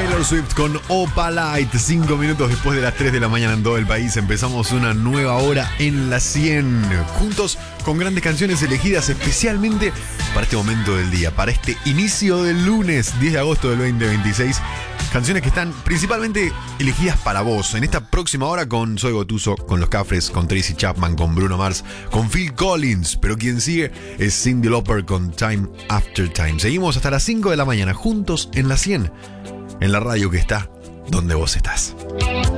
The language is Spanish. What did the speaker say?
Taylor Swift con Opalite. 5 minutos después de las 3 de la mañana en todo el país. Empezamos una nueva hora en la 100. Juntos con grandes canciones elegidas especialmente para este momento del día, para este inicio del lunes 10 de agosto del 2026. Canciones que están principalmente elegidas para vos. En esta próxima hora con Zoe Gotuso, con Los Cafres, con Tracy Chapman, con Bruno Mars, con Phil Collins. Pero quien sigue es Cyndi Lauper con Time After Time. Seguimos hasta las 5 de la mañana juntos en la 100. En la radio que está donde vos estás.